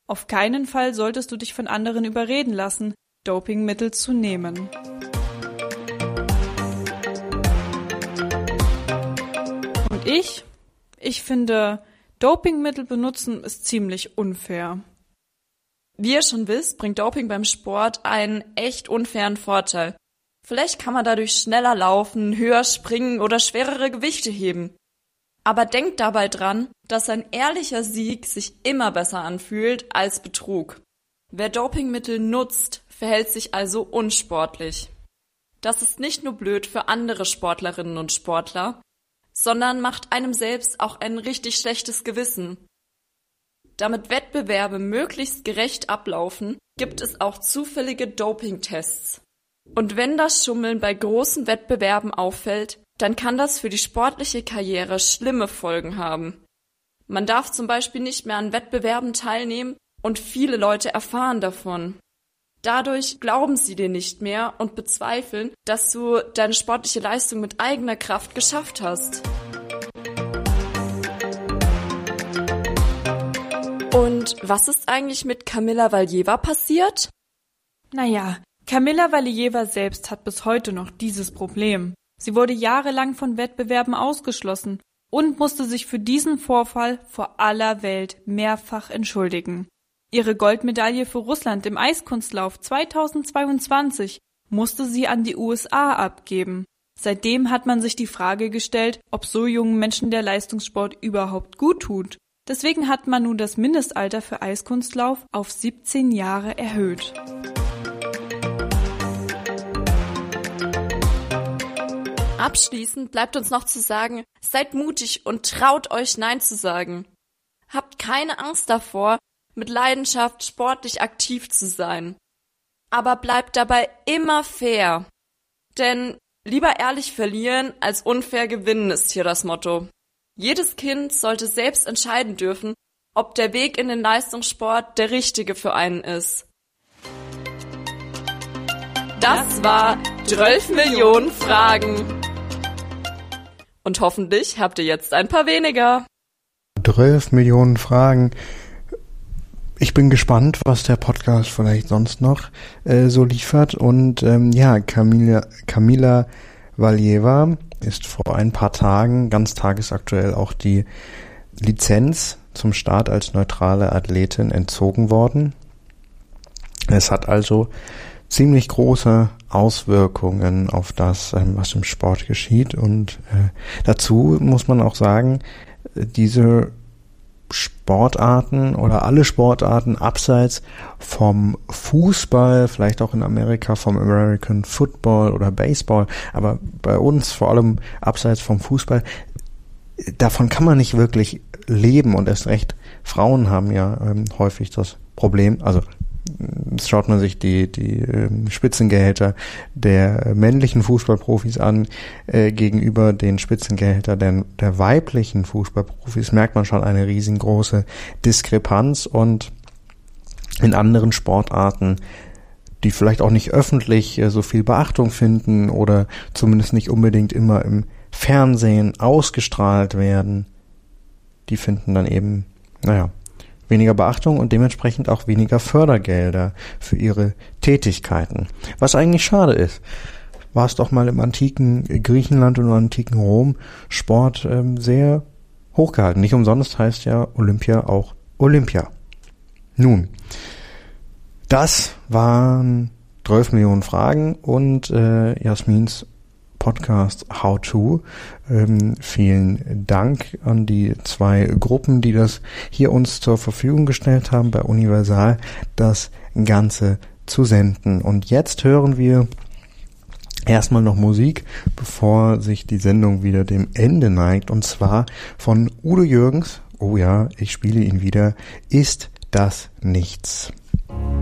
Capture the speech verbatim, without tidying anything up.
Auf keinen Fall solltest du dich von anderen überreden lassen, Dopingmittel zu nehmen. Und ich? Ich finde, Dopingmittel benutzen ist ziemlich unfair. Wie ihr schon wisst, bringt Doping beim Sport einen echt unfairen Vorteil. Vielleicht kann man dadurch schneller laufen, höher springen oder schwerere Gewichte heben. Aber denkt dabei dran, dass ein ehrlicher Sieg sich immer besser anfühlt als Betrug. Wer Dopingmittel nutzt, verhält sich also unsportlich. Das ist nicht nur blöd für andere Sportlerinnen und Sportler, sondern macht einem selbst auch ein richtig schlechtes Gewissen. Damit Wettbewerbe möglichst gerecht ablaufen, gibt es auch zufällige Dopingtests. Und wenn das Schummeln bei großen Wettbewerben auffällt, dann kann das für die sportliche Karriere schlimme Folgen haben. Man darf zum Beispiel nicht mehr an Wettbewerben teilnehmen und viele Leute erfahren davon. Dadurch glauben sie dir nicht mehr und bezweifeln, dass du deine sportliche Leistung mit eigener Kraft geschafft hast. Und was ist eigentlich mit Kamila Valieva passiert? Naja, Kamila Valieva selbst hat bis heute noch dieses Problem. Sie wurde jahrelang von Wettbewerben ausgeschlossen und musste sich für diesen Vorfall vor aller Welt mehrfach entschuldigen. Ihre Goldmedaille für Russland im Eiskunstlauf zweitausendzweiundzwanzig musste sie an die U S A abgeben. Seitdem hat man sich die Frage gestellt, ob so jungen Menschen der Leistungssport überhaupt gut tut. Deswegen hat man nun das Mindestalter für Eiskunstlauf auf siebzehn Jahre erhöht. Abschließend bleibt uns noch zu sagen, seid mutig und traut euch Nein zu sagen. Habt keine Angst davor, mit Leidenschaft sportlich aktiv zu sein. Aber bleibt dabei immer fair. Denn lieber ehrlich verlieren als unfair gewinnen ist hier das Motto. Jedes Kind sollte selbst entscheiden dürfen, ob der Weg in den Leistungssport der richtige für einen ist. Das war zwölf Millionen Fragen. Und hoffentlich habt ihr jetzt ein paar weniger. zwölf Millionen Fragen. Ich bin gespannt, was der Podcast vielleicht sonst noch äh, so liefert. Und ähm, ja, Kamila, Kamila Valieva ist vor ein paar Tagen ganz tagesaktuell auch die Lizenz zum Start als neutrale Athletin entzogen worden. Es hat also ziemlich große Auswirkungen auf das, ähm, was im Sport geschieht. Und äh, dazu muss man auch sagen, diese Sportarten oder alle Sportarten abseits vom Fußball, vielleicht auch in Amerika vom American Football oder Baseball, aber bei uns vor allem abseits vom Fußball, davon kann man nicht wirklich leben und erst recht Frauen haben ja ähm, häufig das Problem, also schaut man sich die die ähm, Spitzengehälter der männlichen Fußballprofis an äh, gegenüber den Spitzengehältern der, der weiblichen Fußballprofis, merkt man schon eine riesengroße Diskrepanz. Und in anderen Sportarten, die vielleicht auch nicht öffentlich äh, so viel Beachtung finden oder zumindest nicht unbedingt immer im Fernsehen ausgestrahlt werden, die finden dann eben, naja, weniger Beachtung und dementsprechend auch weniger Fördergelder für ihre Tätigkeiten. Was eigentlich schade ist. War es doch mal im antiken Griechenland und im antiken Rom Sport ähm, sehr hochgehalten. Nicht umsonst heißt ja Olympia auch Olympia. Nun, das waren zwölf Millionen Fragen und äh, Jasmins Podcast How To. Ähm, vielen Dank an die zwei Gruppen, die das hier uns zur Verfügung gestellt haben, bei Universal das Ganze zu senden. Und jetzt hören wir erstmal noch Musik, bevor sich die Sendung wieder dem Ende neigt, und zwar von Udo Jürgens. Oh ja, ich spiele ihn wieder. Ist das nichts?